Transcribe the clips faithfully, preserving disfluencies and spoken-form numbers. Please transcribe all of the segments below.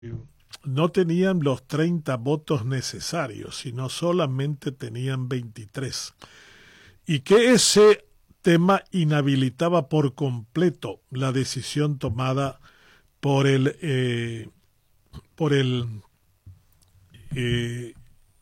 no tenían los treinta votos necesarios, sino solamente tenían veintitrés. Y que ese tema inhabilitaba por completo la decisión tomada por el eh, por el eh,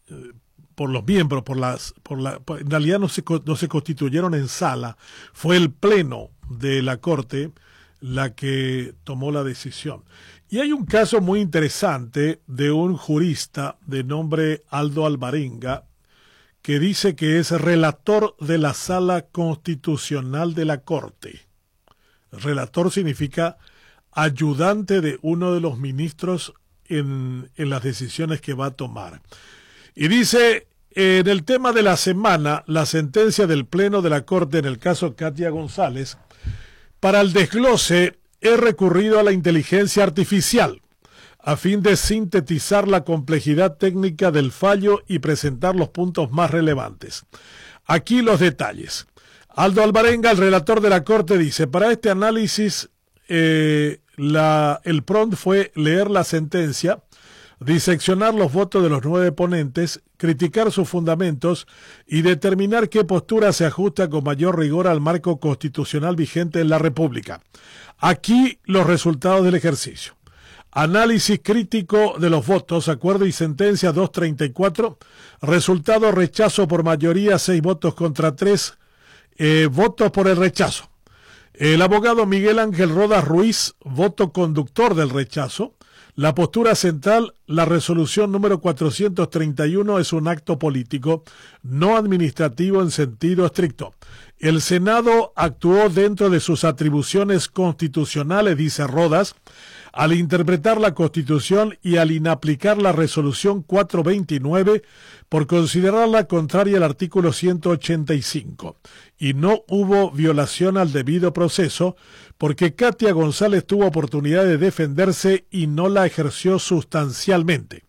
por los miembros, por las, por la, por, en realidad no se, no se constituyeron en sala, fue el pleno de la Corte la que tomó la decisión. Y hay un caso muy interesante de un jurista de nombre Aldo Alvarenga, que dice que es relator de la Sala Constitucional de la Corte. Relator significa ayudante de uno de los ministros en, en las decisiones que va a tomar. Y dice, en el tema de la semana, la sentencia del Pleno de la Corte en el caso Katia González, para el desglose he recurrido a la inteligencia artificial a fin de sintetizar la complejidad técnica del fallo y presentar los puntos más relevantes. Aquí los detalles. Aldo Alvarenga, el relator de la Corte, dice, para este análisis eh, la, el prompt fue leer la sentencia, diseccionar los votos de los nueve ponentes, criticar sus fundamentos y determinar qué postura se ajusta con mayor rigor al marco constitucional vigente en la República. Aquí los resultados del ejercicio. Análisis crítico de los votos, acuerdo y sentencia doscientos treinta y cuatro, resultado rechazo por mayoría, seis votos contra tres, eh, votos por el rechazo. El abogado Miguel Ángel Rodas Ruiz, voto conductor del rechazo. La postura central, la resolución número cuatrocientos treinta y uno es un acto político, no administrativo en sentido estricto. El Senado actuó dentro de sus atribuciones constitucionales, dice Rodas, al interpretar la Constitución y al inaplicar la resolución cuatrocientos veintinueve por considerarla contraria al artículo ciento ochenta y cinco. Y no hubo violación al debido proceso porque Katia González tuvo oportunidad de defenderse y no la ejerció sustancialmente.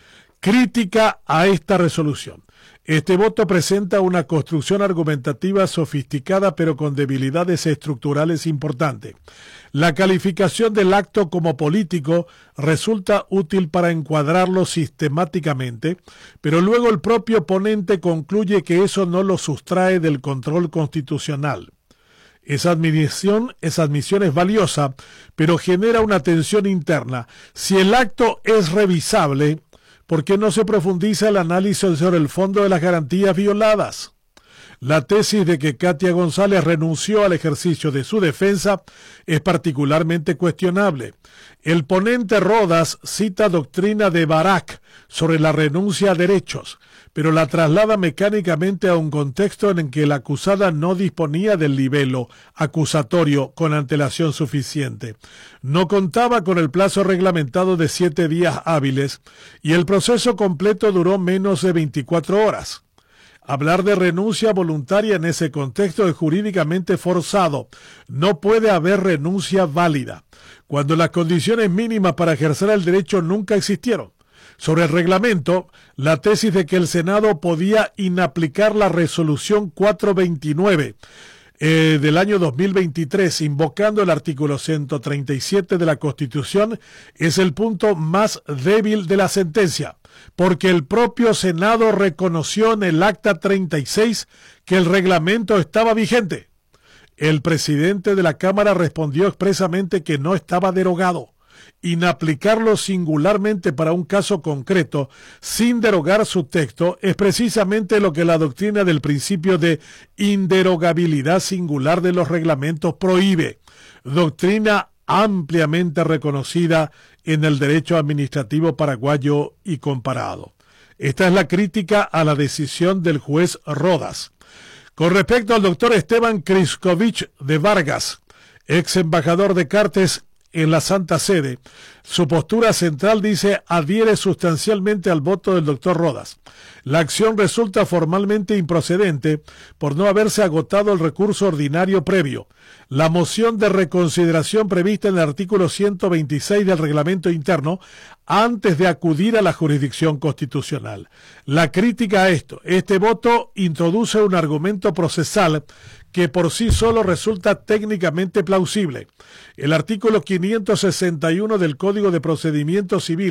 Crítica a esta resolución. Este voto presenta una construcción argumentativa sofisticada pero con debilidades estructurales importantes. La calificación del acto como político resulta útil para encuadrarlo sistemáticamente, pero luego el propio ponente concluye que eso no lo sustrae del control constitucional. Esa admisión, esa admisión es valiosa, pero genera una tensión interna. Si el acto es revisable, ¿por qué no se profundiza el análisis sobre el fondo de las garantías violadas? La tesis de que Katia González renunció al ejercicio de su defensa es particularmente cuestionable. El ponente Rodas cita doctrina de Barak sobre la renuncia a derechos, pero la traslada mecánicamente a un contexto en el que la acusada no disponía del libelo acusatorio con antelación suficiente. No contaba con el plazo reglamentado de siete días hábiles y el proceso completo duró menos de veinticuatro horas. Hablar de renuncia voluntaria en ese contexto es jurídicamente forzado. No puede haber renuncia válida, cuando las condiciones mínimas para ejercer el derecho nunca existieron. Sobre el reglamento, la tesis de que el Senado podía inaplicar la resolución cuatrocientos veintinueve eh, del año dos mil veintitrés, invocando el artículo ciento treinta y siete de la Constitución, es el punto más débil de la sentencia, porque el propio Senado reconoció en el acta treinta y seis que el reglamento estaba vigente. El presidente de la Cámara respondió expresamente que no estaba derogado. Inaplicarlo singularmente para un caso concreto, sin derogar su texto, es precisamente lo que la doctrina del principio de inderogabilidad singular de los reglamentos prohíbe. Doctrina ampliamente reconocida en el derecho administrativo paraguayo y comparado. Esta es la crítica a la decisión del juez Rodas. Con respecto al doctor Esteban Kriskovich de Vargas, ex embajador de Cartes en la Santa Sede, su postura central, dice, adhiere sustancialmente al voto del doctor Rodas. La acción resulta formalmente improcedente por no haberse agotado el recurso ordinario previo. La moción de reconsideración prevista en el artículo ciento veintiséis del reglamento interno antes de acudir a la jurisdicción constitucional. La crítica a esto, este voto introduce un argumento procesal que por sí solo resulta técnicamente plausible. El artículo quinientos sesenta y uno del Código de Procedimiento Civil